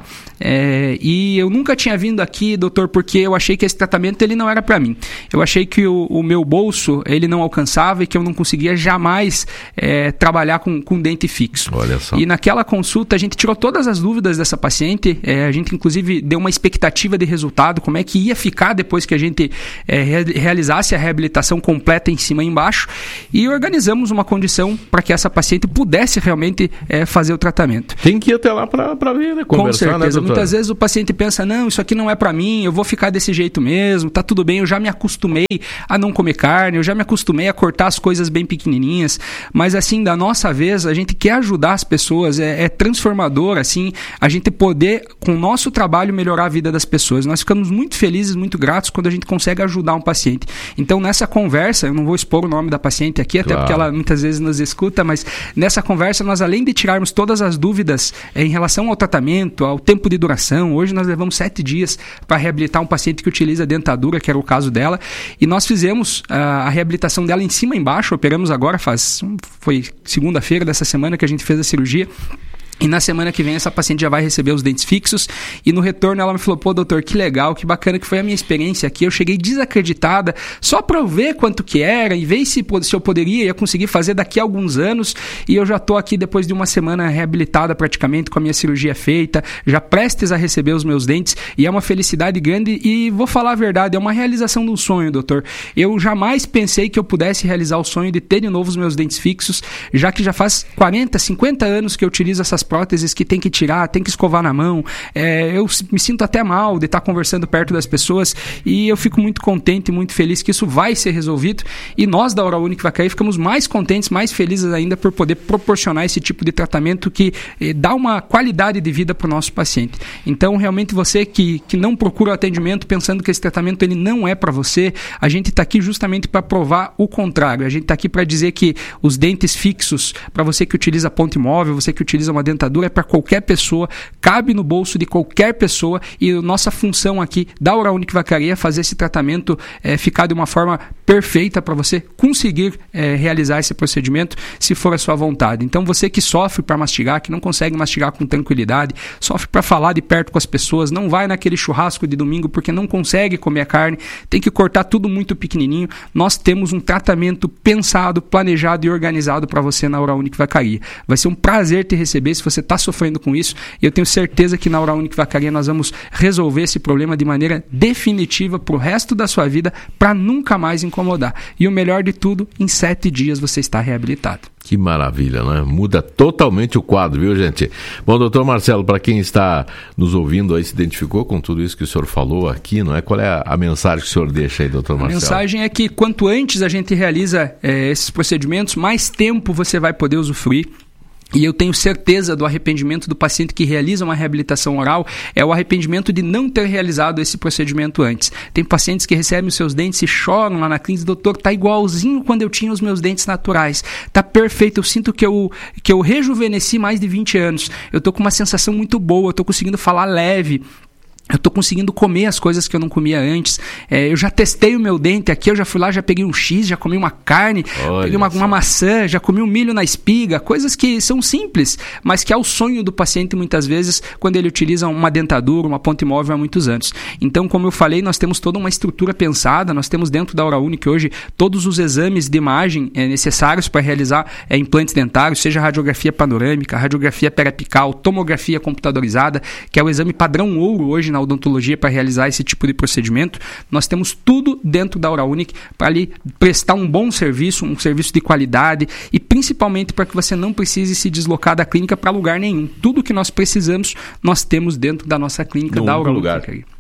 é, e eu nunca tinha vindo aqui, doutor, porque eu achei que esse tratamento ele não era para mim. Eu achei que o, o meu bolso ele não alcançava e que eu não conseguia jamais é, trabalhar com, com dente fixo. Olha só. E naquela consulta a gente tirou todas as dúvidas dessa paciente, é, a gente inclusive deu uma expectativa de resultado, como é que ia ficar depois que a gente é, re- realizasse a reabilitação completa em cima e embaixo, e organizamos uma condição para que essa paciente pudesse realmente é, fazer o tratamento. Tem que ir até lá para ver, né? Conversar, com certeza. Né, muitas vezes o paciente pensa: não, isso aqui não é para mim, eu vou ficar desse jeito mesmo, tá tudo bem, eu já me acostumei a não comer carne, eu já me acostumei a cortar as coisas bem pequenininhas, mas assim, da nossa vez, a gente quer ajudar as pessoas, é, é transformador, assim, a gente poder, com o nosso trabalho, melhorar a vida das pessoas. Nós ficamos muito felizes, muito gratos quando a gente consegue ajudar um paciente. Então, nessa conversa, eu não vou expor o nome da paciente aqui, até claro, porque ela muitas vezes nos escuta, mas nessa conversa, nós, além de tirarmos todas as dúvidas é, em relação ao tratamento, ao tempo de duração, hoje nós levamos sete dias para reabilitar um paciente que utiliza dentadura, que era o caso dela, e nós fizemos uh, a reabilitação dela em cima e embaixo, operamos agora, faz, foi segunda-feira dessa semana que a gente fez a cirurgia. E na semana que vem essa paciente já vai receber os dentes fixos, e no retorno ela me falou: pô, doutor, que legal, que bacana que foi a minha experiência aqui, eu cheguei desacreditada só para eu ver quanto que era e ver se, se eu poderia ia conseguir fazer daqui a alguns anos, e eu já tô aqui depois de uma semana reabilitada praticamente, com a minha cirurgia feita, já prestes a receber os meus dentes, e é uma felicidade grande, e vou falar a verdade, é uma realização de um sonho, doutor. Eu jamais pensei que eu pudesse realizar o sonho de ter de novo os meus dentes fixos, já que já faz quarenta, cinquenta anos que eu utilizo essas próteses que tem que tirar, tem que escovar na mão. É, eu me sinto até mal de estar conversando perto das pessoas, e eu fico muito contente e muito feliz que isso vai ser resolvido, e nós da Oral Unique Vacaria ficamos mais contentes, mais felizes ainda por poder proporcionar esse tipo de tratamento que eh, dá uma qualidade de vida para o nosso paciente. Então, realmente, você que, que não procura o atendimento pensando que esse tratamento ele não é para você, a gente está aqui justamente para provar o contrário. A gente está aqui para dizer que os dentes fixos, para você que utiliza ponto imóvel, você que utiliza uma dentadura, é para qualquer pessoa, cabe no bolso de qualquer pessoa, e a nossa função aqui da Oral Unique Vacaria é fazer esse tratamento é, ficar de uma forma perfeita para você conseguir é, realizar esse procedimento, se for a sua vontade. Então, você que sofre para mastigar, que não consegue mastigar com tranquilidade, sofre para falar de perto com as pessoas, não vai naquele churrasco de domingo porque não consegue comer a carne, tem que cortar tudo muito pequenininho, nós temos um tratamento pensado, planejado e organizado para você na Oral Unique Vacaria. Vai ser um prazer te receber se você está sofrendo com isso, e eu tenho certeza que na Oral Unique Vacaria nós vamos resolver esse problema de maneira definitiva para o resto da sua vida, para nunca mais incomodar. E o melhor de tudo, em sete dias você está reabilitado. Que maravilha, né? Muda totalmente o quadro, viu, gente? Bom, doutor Marcelo, para quem está nos ouvindo aí, se identificou com tudo isso que o senhor falou aqui, não é? Qual é a, a mensagem que o senhor deixa aí, doutor Marcelo? A mensagem é que quanto antes a gente realiza é, esses procedimentos, mais tempo você vai poder usufruir. E eu tenho certeza do arrependimento do paciente que realiza uma reabilitação oral, é o arrependimento de não ter realizado esse procedimento antes. Tem pacientes que recebem os seus dentes e choram lá na clínica: doutor, tá igualzinho quando eu tinha os meus dentes naturais, tá perfeito, eu sinto que eu, que eu rejuvenesci mais de vinte anos, eu tô com uma sensação muito boa, eu tô conseguindo falar leve, eu estou conseguindo comer as coisas que eu não comia antes. É, eu já testei o meu dente aqui, eu já fui lá, já peguei um X, já comi uma carne, Olha peguei uma, uma maçã, já comi um milho na espiga, coisas que são simples, mas que é o sonho do paciente muitas vezes quando ele utiliza uma dentadura, uma ponta imóvel há muitos anos. Então, como eu falei, nós temos toda uma estrutura pensada, nós temos dentro da Oral Unique hoje todos os exames de imagem é, necessários para realizar é, implantes dentários, seja radiografia panorâmica, radiografia periapical, tomografia computadorizada, que é o exame padrão ouro hoje na odontologia para realizar esse tipo de procedimento. Nós temos tudo dentro da Oral Unique para ali prestar um bom serviço, um serviço de qualidade, e principalmente para que você não precise se deslocar da clínica para lugar nenhum. Tudo que nós precisamos, nós temos dentro da nossa clínica no da Oral lugar. Unique.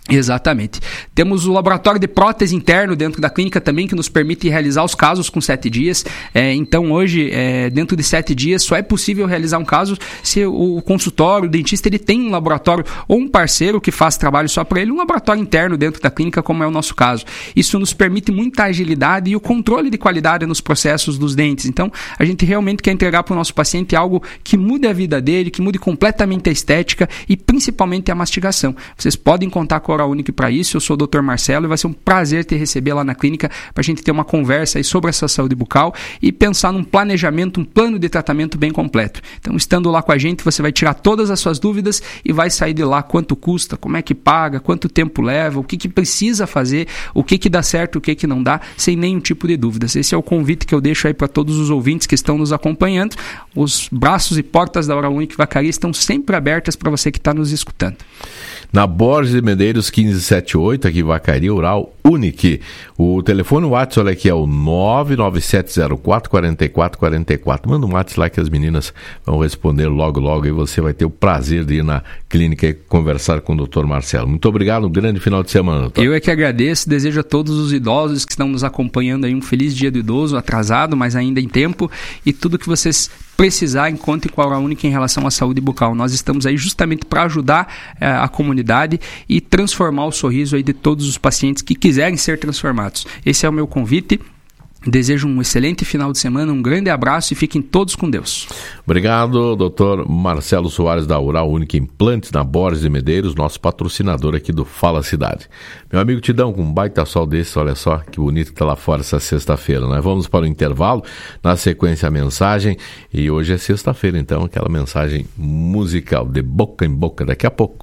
Exatamente. Temos o laboratório de prótese interno dentro da clínica também, que nos permite realizar os casos com sete dias. É, então, hoje, é, dentro de sete dias, só é possível realizar um caso se o consultório, o dentista, ele tem um laboratório ou um parceiro que faz trabalho só para ele, um laboratório interno dentro da clínica, como é o nosso caso. Isso nos permite muita agilidade e o controle de qualidade nos processos dos dentes. Então, a gente realmente quer entregar para o nosso paciente algo que mude a vida dele, que mude completamente a estética e principalmente a mastigação. Vocês podem contar com a Oral Unique para isso. Eu sou o doutor Marcelo e vai ser um prazer te receber lá na clínica para a gente ter uma conversa aí sobre essa saúde bucal e pensar num planejamento, um plano de tratamento bem completo. Então, estando lá com a gente, você vai tirar todas as suas dúvidas e vai sair de lá quanto custa, como é que paga, quanto tempo leva, o que, que precisa fazer, o que, que dá certo, o que, que não dá, sem nenhum tipo de dúvidas. Esse é o convite que eu deixo aí para todos os ouvintes que estão nos acompanhando. Os braços e portas da Oral Unique Vacaria estão sempre abertas para você que está nos escutando. Na Borges de Medeiros quinze setenta e oito, aqui Vacaria Oral Unique. O telefone WhatsApp, olha aqui, é o nove nove sete zero quatro quatro quatro quatro quatro. Manda um WhatsApp lá que as meninas vão responder logo, logo, e você vai ter o prazer de ir na clínica e conversar com o doutor Marcelo. Muito obrigado, um grande final de semana, doutor. Eu é que agradeço, desejo a todos os idosos que estão nos acompanhando aí um feliz dia do idoso, atrasado, mas ainda em tempo, e tudo que vocês precisarem, contem com a Oral Unique em relação à saúde bucal. Nós estamos aí justamente para ajudar eh, a comunidade e transformar o sorriso aí de todos os pacientes que quiserem ser transformados. Esse é o meu convite. Desejo um excelente final de semana, um grande abraço e fiquem todos com Deus. Obrigado, doutor Marcelo Soares, da Oral Unique Implantes, na Borges de Medeiros, nosso patrocinador aqui do Fala Cidade. Meu amigo Tidão, com um baita sol desse, olha só que bonito que tá lá fora essa sexta-feira, né? Vamos para o intervalo, na sequência a mensagem, e hoje é sexta-feira, então, aquela mensagem musical, de boca em boca, daqui a pouco.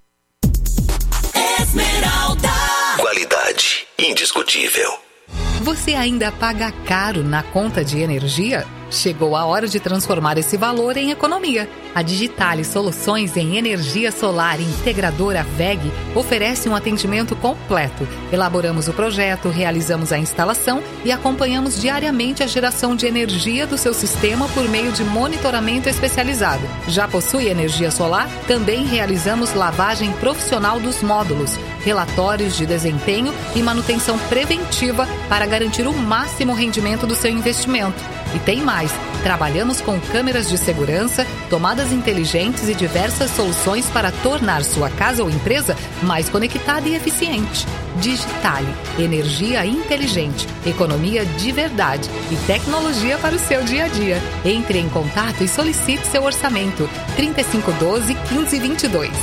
Esmeralda. Qualidade indiscutível. Você ainda paga caro na conta de energia? Chegou a hora de transformar esse valor em economia. A Digitale Soluções em Energia Solar Integradora V E G oferece um atendimento completo. Elaboramos o projeto, realizamos a instalação e acompanhamos diariamente a geração de energia do seu sistema por meio de monitoramento especializado. Já possui energia solar? Também realizamos lavagem profissional dos módulos, relatórios de desempenho e manutenção preventiva para garantir o máximo rendimento do seu investimento. E tem mais, trabalhamos com câmeras de segurança, tomadas inteligentes e diversas soluções para tornar sua casa ou empresa mais conectada e eficiente. Digitale, energia inteligente, economia de verdade e tecnologia para o seu dia a dia. Entre em contato e solicite seu orçamento. trinta e cinco doze, quinze vinte e dois.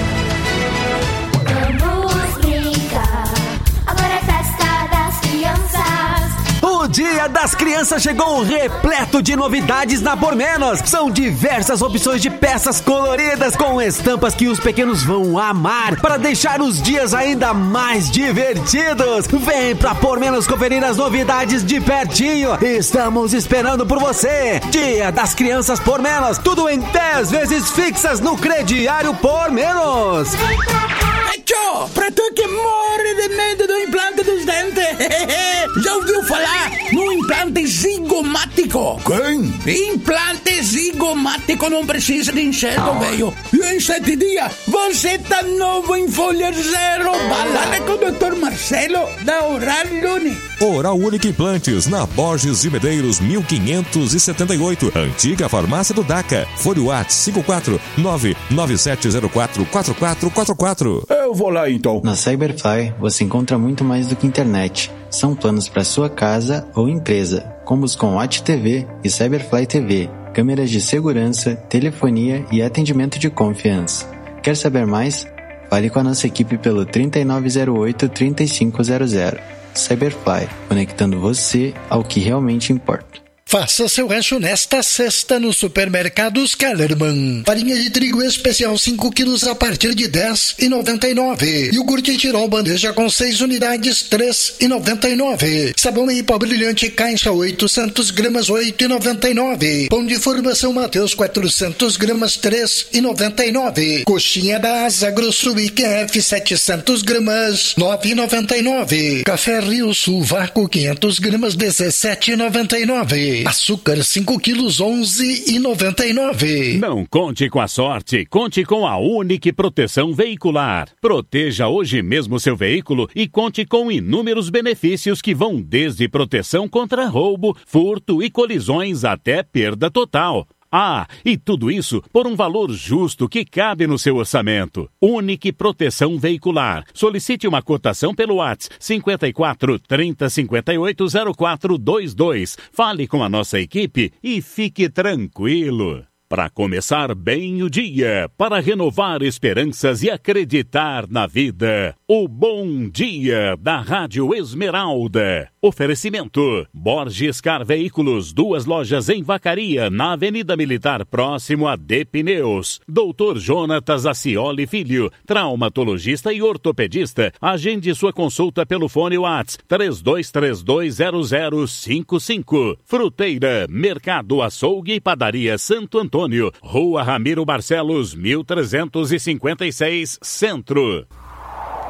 Vamos brincar, agora é festa das crianças. O Dia das Crianças chegou repleto de novidades na Por Menos. São diversas opções de peças coloridas com estampas que os pequenos vão amar para deixar os dias ainda mais divertidos. Vem pra Por Menos conferir as novidades de pertinho. Estamos esperando por você. Dia das Crianças Por Menos. Tudo em dez vezes fixas no crediário Por Menos. Tchô, pra tu que morre de medo do implante dos dentes. Já ouviu falar no implante zigomático? Quem? Implante zigomático não precisa de enxergo, velho. E em sete dias você tá novo em folha zero. Balada com o doutor Marcelo da Oral Unique. Oral Unique Implantes, na Borges de Medeiros mil quinhentos e setenta e oito, antiga farmácia do DACA. Fone WhatsApp cinco quatro nove nove sete zero quatro quatro quatro quatro quatro. Eu vou lá então. Na Cyberfly você encontra muito mais do que internet. São planos para sua casa ou empresa, combos com Watch T V e Cyberfly T V, câmeras de segurança, telefonia e atendimento de confiança. Quer saber mais? Fale com a nossa equipe pelo trinta e nove zero oito, trinta e cinco zero zero. Cyberfly, conectando você ao que realmente importa. Faça seu rancho nesta sexta no Supermercados Kellerman. Farinha de trigo especial cinco quilos a partir de dez reais e noventa e nove centavos. Iogurte Tirol bandeja com seis unidades, três reais e noventa e nove centavos. Sabão em pó brilhante caixa oitocentos gramas, oito reais e noventa e nove centavos. Pão de formação Mateus quatrocentos gramas, três reais e noventa e nove centavos. Coxinha da Asa Grosso I Q F setecentos gramas, nove reais e noventa e nove centavos. Café Rio Sul Vácuo quinhentos gramas, dezessete reais e noventa e nove centavos. nove. Açúcar cinco quilos onze e noventa e nove. Não conte com a sorte, conte com a Unique Proteção Veicular. Proteja hoje mesmo seu veículo e conte com inúmeros benefícios que vão desde proteção contra roubo, furto e colisões até perda total. Ah, e tudo isso por um valor justo que cabe no seu orçamento. Unique Proteção Veicular. Solicite uma cotação pelo WhatsApp cinco quatro, trinta, cinquenta e oito, zero quatro dois dois. Fale com a nossa equipe e fique tranquilo. Para começar bem o dia, para renovar esperanças e acreditar na vida. O Bom Dia da Rádio Esmeralda. Oferecimento: Borges Car Veículos, duas lojas em Vacaria, na Avenida Militar, próximo a D Pneus. doutor Jonatas Acioli Filho, traumatologista e ortopedista. Agende sua consulta pelo fone WhatsApp três dois três dois zero zero cinco cinco. Fruteira, Mercado Açougue e Padaria Santo Antônio, Rua Ramiro Barcelos, mil trezentos e cinquenta e seis, Centro.